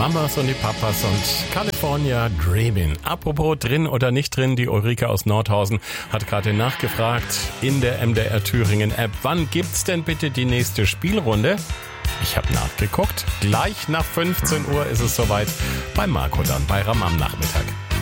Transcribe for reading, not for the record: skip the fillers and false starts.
Mamas und die Papas und California Dreamin'. Apropos drin oder nicht drin, die Ulrike aus Nordhausen hat gerade nachgefragt in der MDR Thüringen App, wann gibt's denn bitte die nächste Spielrunde? Ich habe nachgeguckt. Gleich nach 15 Uhr ist es soweit bei Marco dann bei Ram am Nachmittag.